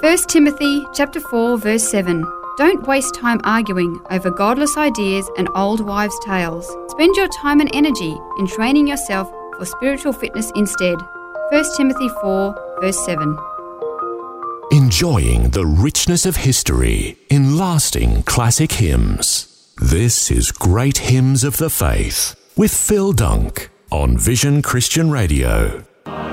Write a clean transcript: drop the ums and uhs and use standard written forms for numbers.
1 Timothy chapter 4, verse 7. Don't waste time arguing over godless ideas and old wives' tales. Spend your time and energy in training yourself for spiritual fitness instead. 1 Timothy 4, verse 7. Enjoying the richness of history in lasting classic hymns. This is Great Hymns of the Faith with Phil Dunk on Vision Christian Radio.